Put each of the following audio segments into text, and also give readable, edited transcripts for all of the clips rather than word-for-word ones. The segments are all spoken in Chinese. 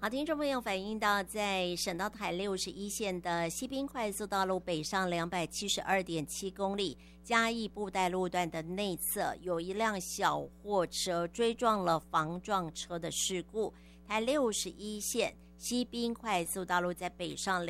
好，听众朋友反映到，在省道台61线的西滨快速道路北上272.7公里嘉义布袋路段的内侧，有一辆小货车追撞了防撞车的事故。台61线西滨快速道路在北上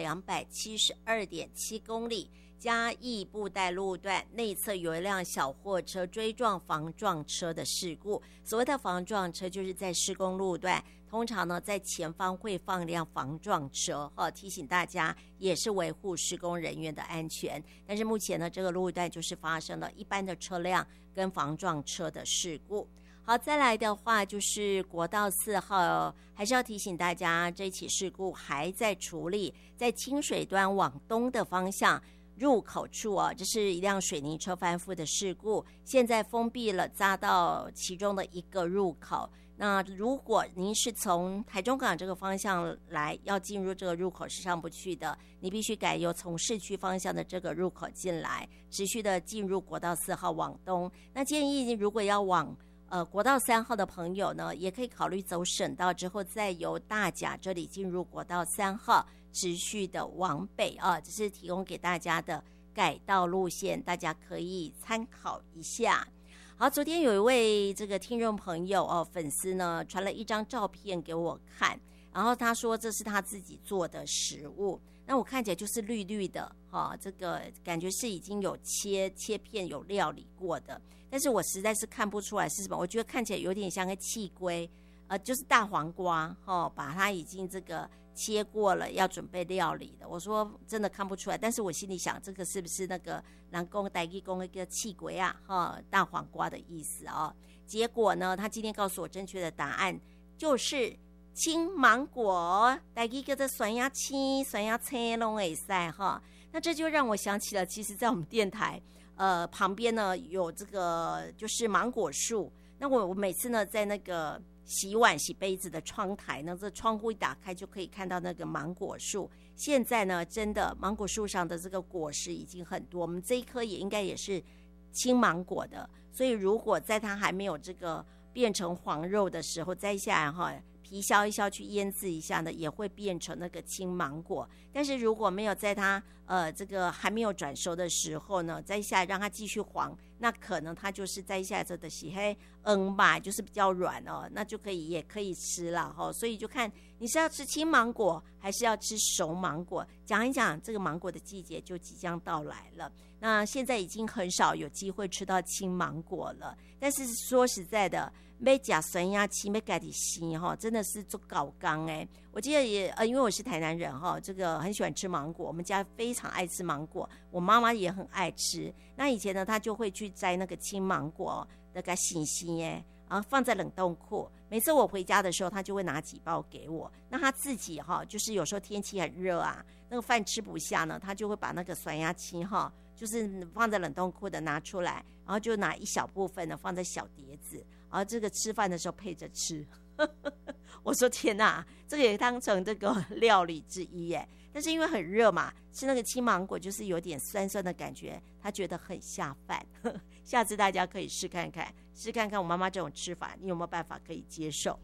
272.7公里嘉义布袋路段内侧有一辆小货车追撞防撞车的事故。所谓的防撞车，就是在施工路段，通常呢在前方会放一辆防撞车，提醒大家也是维护施工人员的安全。但是目前呢，这个路段就是发生了一般的车辆跟防撞车的事故。好，再来的话就是国道4号，还是要提醒大家，这起事故还在处理，在清水端往东的方向入口处这是一辆水泥车翻覆的事故，现在封闭了匝道其中的一个入口。那如果您是从台中港这个方向来，要进入这个入口是上不去的，你必须改由从市区方向的这个入口进来，持续的进入国道4号往东。那建议如果要往国道3号的朋友呢，也可以考虑走省道之后，再由大甲这里进入国道3号，持续的往北这是提供给大家的改道路线，大家可以参考一下。好，昨天有一位这个听众朋友粉丝呢传了一张照片给我看，然后他说这是他自己做的食物，那我看起来就是绿绿的这个感觉是已经有切片有料理过的，但是我实在是看不出来是什么，我觉得看起来有点像个气龟，就是大黄瓜把它已经这个切过了要准备料理的。我说真的看不出来，但是我心里想这个是不是那个人讲台语讲那个气龟大黄瓜的意思结果呢，他今天告诉我正确的答案就是青芒果，台语叫做酸芽青酸芽青都可以塞那这就让我想起了，其实在我们电台旁边呢有这个就是芒果树。那我每次呢在那个洗碗洗杯子的窗台呢，这窗户一打开就可以看到那个芒果树。现在呢真的芒果树上的这个果实已经很多，我们这一颗也应该也是青芒果的，所以如果在它还没有这个变成黄肉的时候摘下来皮削一削去腌制一下呢，也会变成那个青芒果。但是如果没有在它这个还没有转熟的时候呢，摘下来让它继续黄，那可能它就是摘下来的是吧，就是比较软那就也可以吃了所以就看你是要吃青芒果还是要吃熟芒果。讲一讲这个芒果的季节就即将到来了，那现在已经很少有机会吃到青芒果了，但是说实在的，要吃酸芽青要自己洗真的是做搞纲我记得也因为我是台南人这个很喜欢吃芒果，我们家非常爱吃芒果，我妈妈也很爱吃。那以前呢，她就会去摘那个青芒果那个洗然后放在冷冻库，每次我回家的时候她就会拿几包给我。那她自己就是有时候天气很热那个饭吃不下呢，她就会把那个酸芽青就是放在冷冻库的拿出来，然后就拿一小部分呢放在小碟子，然后这个吃饭的时候配着吃我说天哪，这个也当成这个料理之一耶。但是因为很热嘛，吃那个青芒果就是有点酸酸的感觉，他觉得很下饭下次大家可以试看看我妈妈这种吃法，你有没有办法可以接受。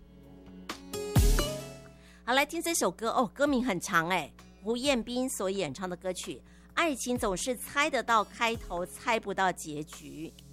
好，来听这首歌歌名很长胡彦斌所演唱的歌曲《爱情总是猜得到开头，猜不到结局》。